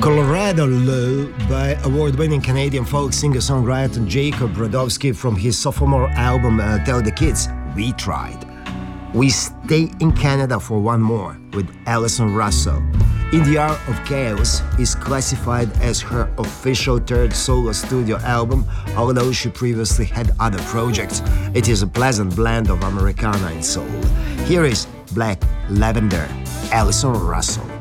Colorado Low by award-winning Canadian folk singer-songwriter Jacob Brodowski from his sophomore album Tell the Kids, We Tried. We stay in Canada for one more with Alison Russell. In the Art of Chaos is classified as her official third solo studio album, although she previously had other projects. It is a pleasant blend of Americana and soul. Here is Black Lavender, Alison Russell.